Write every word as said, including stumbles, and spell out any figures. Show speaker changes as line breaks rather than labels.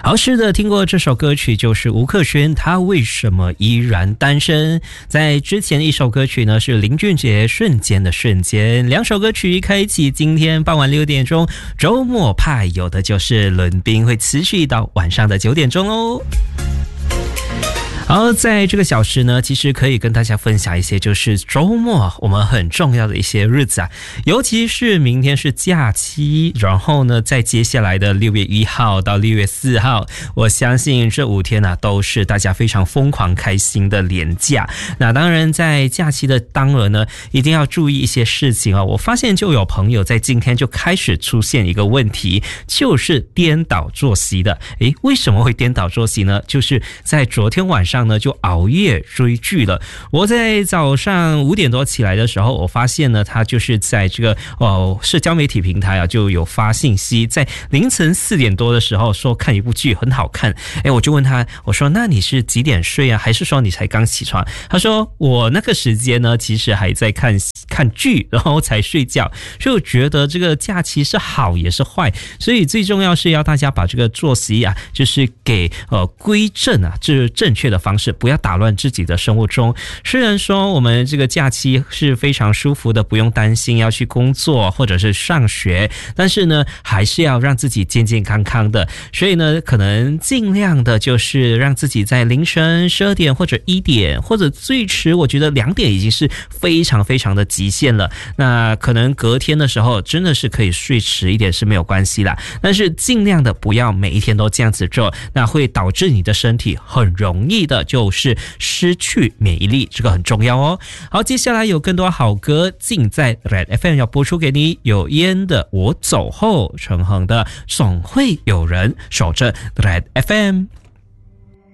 好，是的，听过这首歌曲就是吴克轩，他为什么依然单身？在之前一首歌曲呢是林俊杰瞬间的瞬间，两首歌曲开启今天傍晚六点钟周末派，有的就是伦宾，会持续到晚上的九点钟哦。好，在这个小时呢，其实可以跟大家分享一些就是周末我们很重要的一些日子啊，尤其是明天是假期，然后呢在接下来的六月一号到六月四号，我相信这五天呢、啊、都是大家非常疯狂开心的连假。那当然在假期的当儿呢，一定要注意一些事情啊。我发现就有朋友在今天就开始出现一个问题，就是颠倒作息的。诶，为什么会颠倒作息呢？就是在昨天晚上呢就熬夜追剧了。我在早上五点多起来的时候，我发现呢他就是在这个哦社交媒体平台啊就有发信息，在凌晨四点多的时候说看一部剧很好看。诶，我就问他，我说那你是几点睡啊？还是说你才刚起床？他说我那个时间呢其实还在看看剧，然后才睡觉。所以我觉得这个假期是好也是坏，所以最重要是要大家把这个作息啊就是给呃归正啊，这是正确的方式，不要打乱自己的生活中。虽然说我们这个假期是非常舒服的，不用担心要去工作或者是上学，但是呢还是要让自己健健康康的。所以呢可能尽量的就是让自己在凌晨十二点或者一点，或者最迟我觉得两点已经是非常非常的极限了。那可能隔天的时候真的是可以睡迟一点是没有关系啦，但是尽量的不要每一天都这样子做，那会导致你的身体很容易的就是失去免疫力，这个很重要哦。好，接下来有更多好歌尽在 Red F M 要播出给你，有烟的我走后，陈恒的总会有人守着 Red F M。